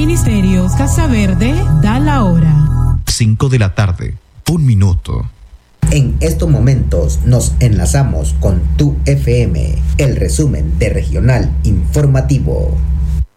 Ministerios Casa Verde da la hora. 5 de la tarde, 1 minuto. En estos momentos nos enlazamos con Tu FM, el resumen de Regional Informativo.